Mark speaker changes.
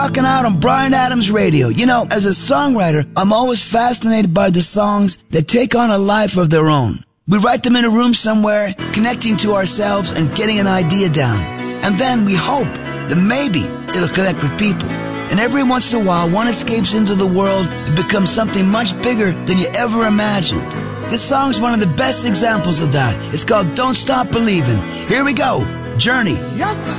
Speaker 1: rocking out on Bryan Adams Radio. You know, as a songwriter, I'm always fascinated by the songs that take on a life of their own. We write them in a room somewhere, connecting to ourselves and getting an idea down. And then we hope that maybe it'll connect with people. And every once in a while, one escapes into the world and becomes something much bigger than you ever imagined. This song's one of the best examples of that. It's called Don't Stop Believin'. Here we go. Journey.
Speaker 2: You have to